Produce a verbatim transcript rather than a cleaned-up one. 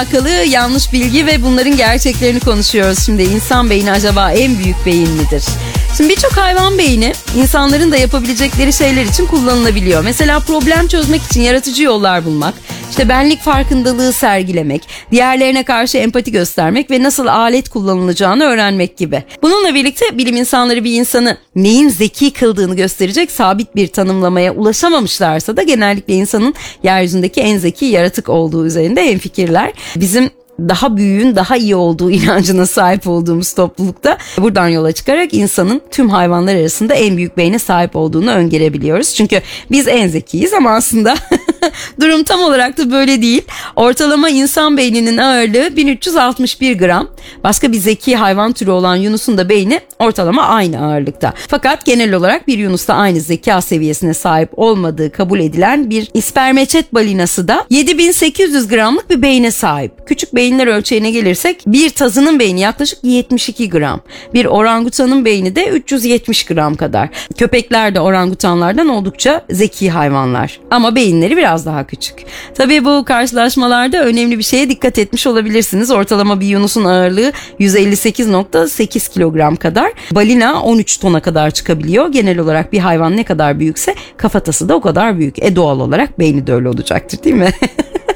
alakalı yanlış bilgi ve bunların gerçeklerini konuşuyoruz şimdi. İnsan beyni acaba en büyük beyin midir? Şimdi birçok hayvan beyni insanların da yapabilecekleri şeyler için kullanılabiliyor. Mesela problem çözmek için yaratıcı yollar bulmak, işte benlik farkındalığı sergilemek, diğerlerine karşı empati göstermek ve nasıl alet kullanılacağını öğrenmek gibi. Bununla birlikte bilim insanları bir insanı neyin zeki kıldığını gösterecek sabit bir tanımlamaya ulaşamamışlarsa da genellikle insanın yeryüzündeki en zeki yaratık olduğu üzerinde hemfikirler. Bizim daha büyüğün daha iyi olduğu inancına sahip olduğumuz toplulukta buradan yola çıkarak insanın tüm hayvanlar arasında en büyük beyne sahip olduğunu öngörebiliyoruz. Çünkü biz en zekiyiz ama aslında durum tam olarak da böyle değil. Ortalama insan beyninin ağırlığı bin üç yüz altmış bir gram. Başka bir zeki hayvan türü olan Yunus'un da beyni ortalama aynı ağırlıkta. Fakat genel olarak bir Yunus'ta aynı zeka seviyesine sahip olmadığı kabul edilen bir ispermeçet balinası da yedi bin sekiz yüz gramlık bir beyne sahip. Küçük beyinler ölçeğine gelirsek bir tazının beyni yaklaşık yetmiş iki gram. Bir orangutanın beyni de üç yüz yetmiş gram kadar. Köpekler de orangutanlardan oldukça zeki hayvanlar. Ama beyinleri biraz daha küçük. Tabii bu karşılaşmalarda önemli bir şeye dikkat etmiş olabilirsiniz. Ortalama bir Yunus'un ağırlığı yüz elli sekiz virgül sekiz kilogram kadar. Balina on üç tona kadar çıkabiliyor. Genel olarak bir hayvan ne kadar büyükse kafatası da o kadar büyük. E doğal olarak beyni de öyle olacaktır, değil mi?